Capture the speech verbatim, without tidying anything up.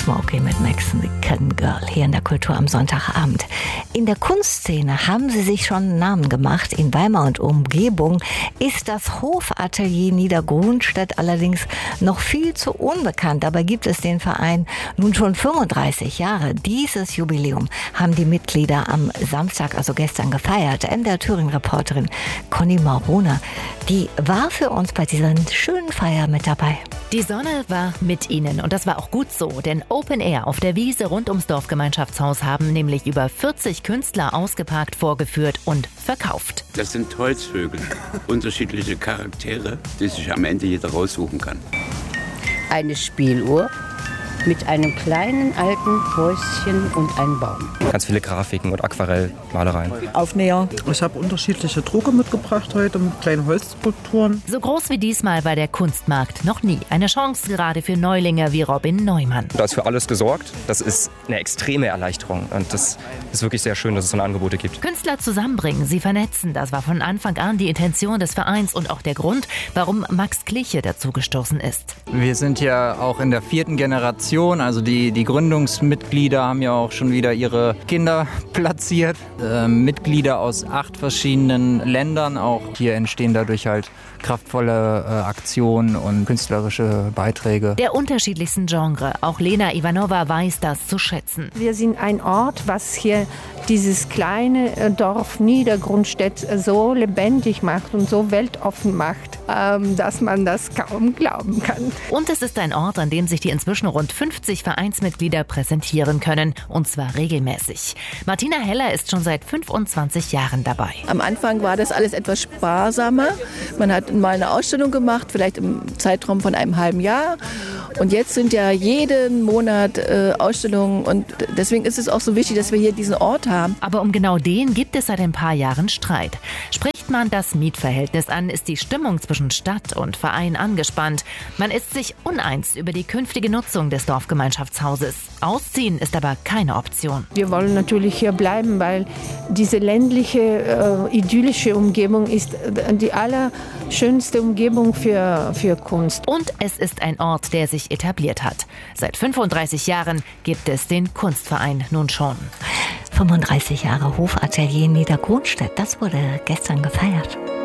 Smokey mit Mexican Girl hier in der Kultur am Sonntagabend. In der Kunstszene haben sie sich schon einen Namen gemacht. In Weimar und Umgebung ist das Hofatelier Niedergrunstedt allerdings noch viel zu unbekannt. Dabei gibt es den Verein nun schon fünfunddreißig Jahre. Dieses Jubiläum haben die Mitglieder am Samstag, also gestern, gefeiert. M D R Thüringen-Reporterin Conny Marona, die war für uns bei dieser schönen Feier mit dabei. Die Sonne war mit ihnen und das war auch gut so, denn Open Air auf der Wiese rund ums Dorfgemeinschaftshaus haben nämlich über vierzig Künstler ausgeparkt, vorgeführt und verkauft. Das sind Holzvögel, unterschiedliche Charaktere, die sich am Ende jeder raussuchen kann. Eine Spieluhr mit einem kleinen alten Häuschen und einem Baum. Ganz viele Grafiken und Aquarellmalereien. Aufnäher. Ich habe unterschiedliche Drucke mitgebracht heute mit kleinen Holzskulpturen. So groß wie diesmal war der Kunstmarkt noch nie. Eine Chance gerade für Neulinge wie Robin Neumann. Da ist für alles gesorgt. Das ist eine extreme Erleichterung. Und das ist wirklich sehr schön, dass es so eine Angebote gibt. Künstler zusammenbringen, sie vernetzen. Das war von Anfang an die Intention des Vereins und auch der Grund, warum Max Kliche dazugestoßen ist. Wir sind ja auch in der vierten Generation. Also die, die Gründungsmitglieder haben ja auch schon wieder ihre Kinder platziert. Äh, Mitglieder aus acht verschiedenen Ländern. Auch hier entstehen dadurch halt kraftvolle äh, Aktionen und künstlerische Beiträge. Der unterschiedlichsten Genre. Auch Lena Ivanova weiß das zu schätzen. Wir sind ein Ort, was hier dieses kleine Dorf Niedergrunstedt so lebendig macht und so weltoffen macht, ähm, dass man das kaum glauben kann. Und es ist ein Ort, an dem sich die inzwischen rund fünfzig Vereinsmitglieder präsentieren können. Und zwar regelmäßig. Martina Heller ist schon seit fünfundzwanzig Jahren dabei. Am Anfang war das alles etwas sparsamer. Man hat mal eine Ausstellung gemacht, vielleicht im Zeitraum von einem halben Jahr. Und jetzt sind ja jeden Monat äh, Ausstellungen und deswegen ist es auch so wichtig, dass wir hier diesen Ort haben. Aber um genau den gibt es seit ein paar Jahren Streit. Spricht man das Mietverhältnis an, ist die Stimmung zwischen Stadt und Verein angespannt. Man ist sich uneins über die künftige Nutzung des Dorfgemeinschaftshauses. Ausziehen ist aber keine Option. Wir wollen natürlich hier bleiben, weil diese ländliche, äh, idyllische Umgebung ist die allerschönste Umgebung für, für Kunst. Und es ist ein Ort, der sich etabliert hat. Seit fünfunddreißig Jahren gibt es den Kunstverein nun schon. fünfunddreißig Jahre Hofatelier Niedergrunstedt, das wurde gestern gefeiert.